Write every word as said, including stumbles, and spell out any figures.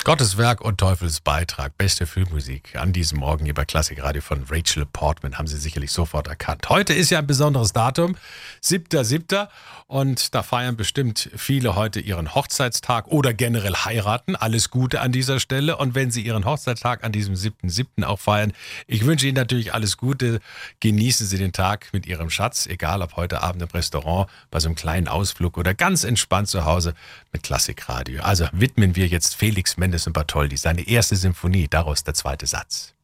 Gottes Werk und Teufels Beitrag. Beste Filmmusik an diesem Morgen hier bei Klassikradio von Rachel Portman. Haben Sie sicherlich sofort erkannt. Heute ist ja ein besonderes Datum, siebter siebter Und da feiern bestimmt viele heute ihren Hochzeitstag oder generell heiraten. Alles Gute an dieser Stelle. Und wenn Sie Ihren Hochzeitstag an diesem siebten siebten auch feiern, ich wünsche Ihnen natürlich alles Gute. Genießen Sie den Tag mit Ihrem Schatz, egal ob heute Abend im Restaurant, bei so einem kleinen Ausflug oder ganz entspannt zu Hause mit Klassikradio. Also widmen wir jetzt Felix Mendes und Bartholdy, seine erste Symphonie, daraus der zweite Satz.